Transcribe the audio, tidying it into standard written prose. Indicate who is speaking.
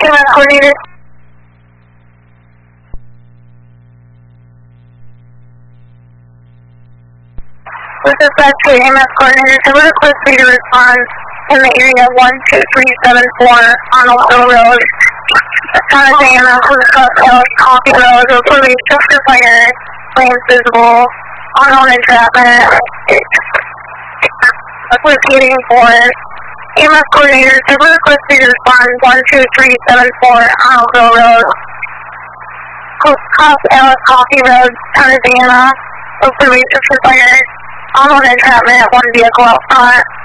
Speaker 1: EMS coordinator. With respect to EMS coordinator, I would request for you to respond in the area 12374 on Oakville Road. Thomas EMS was across Coffee Road, reporting structure fire, flames visible, unknown entrapment. Repeating for EMS coordinator, I would request for you to respond 12374 on Oakville Road. Cross Alice Coffee Road, Thomas EMS, reporting structure fire, unknown entrapment, one vehicle out front.